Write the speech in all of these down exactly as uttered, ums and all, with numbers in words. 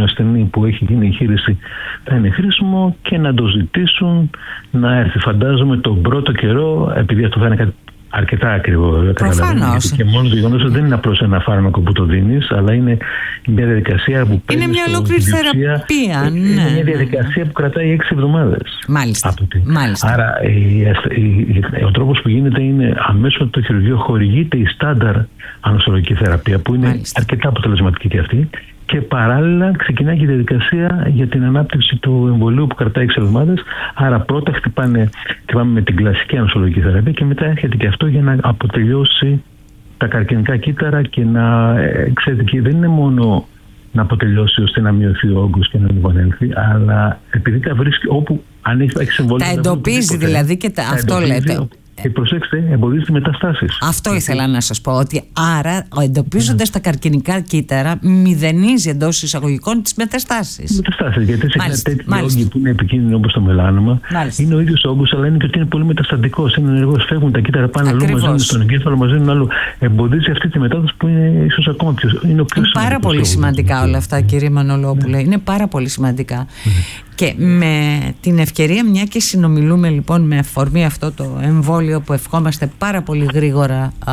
ασθενή που έχει γίνει εγχείρηση θα είναι χρήσιμο και να το ζητήσουν να έρθει. Φαντάζομαι τον πρώτο καιρό, επειδή αυτό θα είναι κάτι αρκετά ακριβό. Προφανώς. Και μόνο το γεγονός ότι δεν είναι απλώς ένα φάρμακο που το δίνεις, αλλά είναι μια διαδικασία που παίρνει. Είναι μια ολόκληρη θεραπεία. Ναι, είναι μια ναι, διαδικασία ναι. που κρατάει έξι εβδομάδες. Μάλιστα. Μάλιστα. Άρα η, η, ο τρόπος που γίνεται είναι αμέσως από το χειρουργείο χορηγείται η στάνταρ ανοσολογική θεραπεία, που είναι Μάλιστα. αρκετά αποτελεσματική και αυτή. Και παράλληλα ξεκινάει και η διαδικασία για την ανάπτυξη του εμβολίου που κρατάει έξι εβδομάδες. Άρα πρώτα χτυπάνε, χτυπάμε με την κλασική ανοσολογική θεραπεία και μετά έρχεται και αυτό για να αποτελειώσει τα καρκινικά κύτταρα και να, ε, ξέρετε, και δεν είναι μόνο να αποτελειώσει ώστε να μειωθεί ο όγκος και να επανέλθει, αλλά επειδή τα βρίσκει όπου αν έχει εμβόλιο. Τα εντοπίζει δηλαδή και τα, τα αυτό λέτε. Όπου, και προσέξτε, εμποδίζει τις μεταστάσεις. Αυτό ήθελα να σας πω, ότι άρα εντοπίζοντας yeah. τα καρκινικά κύτταρα μηδενίζει εντός εισαγωγικών τις μεταστάσεις. Μεταστάσεις, γιατί σε μάλιστα, τέτοιοι μάλιστα. όγκοι που είναι επικίνδυνοι όπως το μελάνωμα, μάλιστα. είναι ο ίδιος όγκος, αλλά είναι και ότι είναι πολύ μεταστατικός. Είναι ενεργός, φεύγουν τα κύτταρα πάνω αλλού, μαζεύουν στον εγκέφαλο, μαζεύουν άλλο. Εμποδίζει αυτή τη μετάσταση που είναι ίσως ακόμα πιο. Είναι, πιο είναι πάρα πολύ σημαντικά όλα αυτά, κύριε Μανολόπουλε. Είναι πάρα πολύ σημαντικά. Και με την ευκαιρία, μια και συνομιλούμε λοιπόν με αφορμή αυτό το εμβόλιο που ευχόμαστε πάρα πολύ γρήγορα α,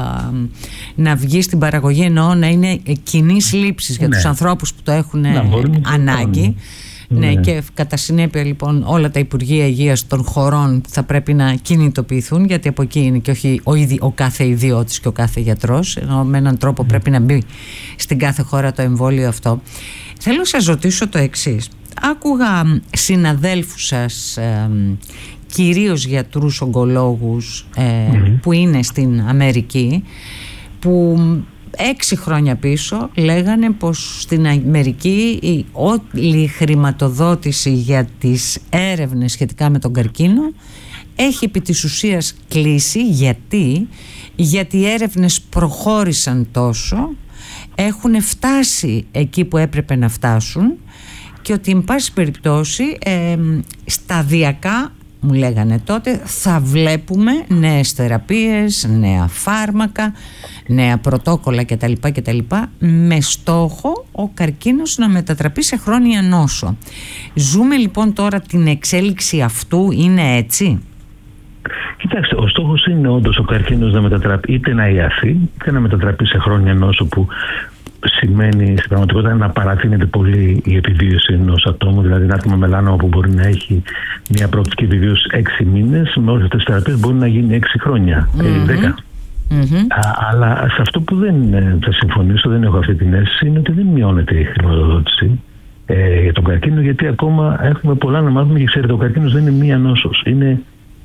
να βγει στην παραγωγή, εννοώ να είναι κοινής λήψης για ναι. τους ανθρώπους που το έχουν να, ανάγκη. Ναι, ναι, και κατά συνέπεια λοιπόν όλα τα Υπουργεία Υγείας των χωρών θα πρέπει να κινητοποιηθούν, γιατί από εκεί είναι και όχι ο, ίδι, ο κάθε ιδιώτης και ο κάθε γιατρός, ενώ με έναν τρόπο πρέπει να μπει στην κάθε χώρα το εμβόλιο αυτό. Θέλω να σας ρωτήσω το εξής. Άκουγα συναδέλφους σας, ε, κυρίως γιατρούς ογκολόγους ε, mm-hmm. που είναι στην Αμερική, που έξι χρόνια πίσω λέγανε πως στην Αμερική η όλη χρηματοδότηση για τις έρευνες σχετικά με τον καρκίνο έχει επί της ουσίας κλείσει. Γιατί? Γιατί οι έρευνες προχώρησαν τόσο, έχουν φτάσει εκεί που έπρεπε να φτάσουν, και ότι εν πάση περιπτώσει ε, σταδιακά, μου λέγανε τότε, θα βλέπουμε νέες θεραπείες, νέα φάρμακα, νέα πρωτόκολλα κτλ, κτλ, με στόχο ο καρκίνος να μετατραπεί σε χρόνια νόσο. Ζούμε λοιπόν τώρα την εξέλιξη αυτού, είναι έτσι? Κοιτάξτε, ο στόχος είναι όντως ο καρκίνος να μετατραπεί, είτε να ιαθεί, είτε να μετατραπεί σε χρόνια νόσο, που σημαίνει στην πραγματικότητα να παρατείνεται πολύ η επιβίωση ενός ατόμου. Δηλαδή, ένα άτομο με μελάνωμα που μπορεί να έχει μια προοπτική επιβίωση έξι μήνες, με όλες αυτές τις θεραπείες μπορεί να γίνει έξι χρόνια, mm-hmm. δέκα. Mm-hmm. Α, αλλά σε αυτό που δεν θα συμφωνήσω, δεν έχω αυτή την αίσθηση, είναι ότι δεν μειώνεται η χρηματοδότηση ε, για τον καρκίνο, γιατί ακόμα έχουμε πολλά να μάθουμε. Και ξέρετε, ο καρκίνος δεν είναι μία νόσος. Είναι,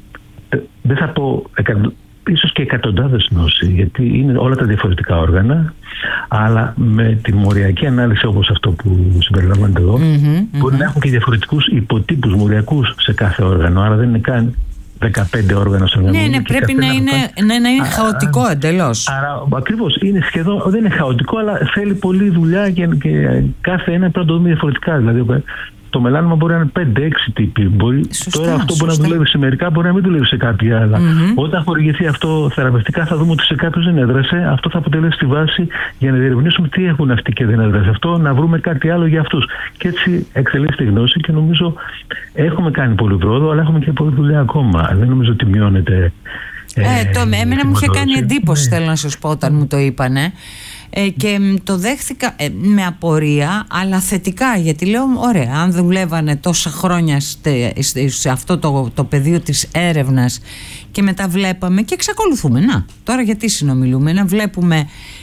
δεν θα πω εκατο, ίσως και εκατοντάδες νόσοι, γιατί είναι όλα τα διαφορετικά όργανα, αλλά με τη μοριακή ανάλυση όπως αυτό που συμπεριλαμβάνεται εδώ, mm-hmm, μπορεί mm-hmm. να έχουν και διαφορετικούς υποτύπους μοριακούς σε κάθε όργανο, άρα δεν είναι καν δεκαπέντε όργανα στον οργανισμό. Ναι, ναι, πρέπει να είναι, να, να είναι χαοτικό εντελώς. Άρα ακριβώς, είναι σχεδόν, δεν είναι χαοτικό, αλλά θέλει πολλή δουλειά και, και κάθε ένα πρέπει να το δούμε διαφορετικά. Δηλαδή, το μελάνωμα μπορεί να είναι πέντε έξι τύποι. Μπορεί, σωστά, τώρα αυτό σωστά. μπορεί να δουλεύει σε μερικά, μπορεί να μην δουλεύει σε κάποια άλλα. Mm-hmm. Όταν χορηγηθεί αυτό θεραπευτικά, θα δούμε ότι σε κάποιους δεν έδρασε. Αυτό θα αποτελέσει τη βάση για να διερευνήσουμε τι έχουν αυτοί και δεν έδρασε. Αυτό να βρούμε κάτι άλλο για αυτούς. Και έτσι εξελίσσεται η γνώση, και νομίζω έχουμε κάνει πολύ πρόοδο, αλλά έχουμε και πολλή δουλειά ακόμα. Δεν νομίζω ότι μειώνεται. Ε, ε, το, εμένα μου είχε κάνει εντύπωση, ναι. θέλω να σας πω, όταν μου το είπανε. Ε, και το δέχθηκα ε, με απορία, αλλά θετικά, γιατί λέω ωραία, αν δουλεύανε τόσα χρόνια στε, σε αυτό το, το πεδίο της έρευνας και μετά βλέπαμε και εξακολουθούμε, να τώρα γιατί συνομιλούμε, να βλέπουμε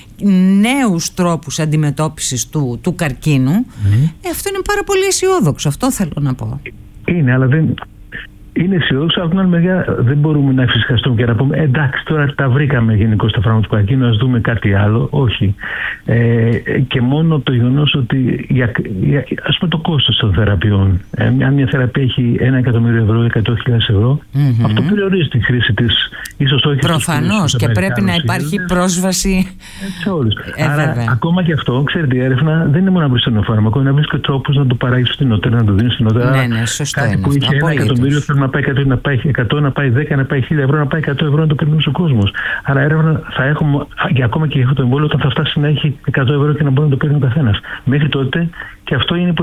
νέους τρόπους αντιμετώπισης του, του καρκίνου, mm. ε, αυτό είναι πάρα πολύ αισιόδοξο, αυτό θέλω να πω. Είναι, αλλά δεν... Είναι αισιόδοξο, από την άλλη μεριά δεν μπορούμε να εφησυχαστούμε και να πούμε εντάξει, τώρα τα βρήκαμε γενικώς τα πράγματα του καρκίνου, ας δούμε κάτι άλλο. Όχι. Ε, και μόνο το γεγονός ότι για, για, ας πούμε το κόστος των θεραπείων, ε, αν μια θεραπεία έχει ένα εκατομμύριο ευρώ, εκατό χιλιάδες ευρώ, mm-hmm. αυτό περιορίζει τη χρήση της. Ίσως όχι. Προφανώς, και πρέπει να υπάρχει πρόσβαση σε όλους. Ε, Άρα, βέβαια. ακόμα και αυτό, ξέρετε, η έρευνα δεν είναι μόνο να βρει ένα φάρμακο, είναι να βρει και τρόπους να το παράγει φθηνότερα, να το δίνει φθηνότερα. Ναι, ναι, σωστό. Κάτι είναι που αυτό. είχε ένα εκατομμύριο, θέλει να πάει εκατό, να πάει εκατό, να πάει δέκα, να πάει χίλια ευρώ, να πάει εκατό ευρώ, να το περνούσε ο κόσμος. Άρα έρευνα θα έχουμε, και ακόμα και για αυτό το εμβόλιο, όταν θα φτάσει να έχει εκατό ευρώ και να μπορεί να το παίρνει ο καθένας. Μέχρι τότε, και αυτό είναι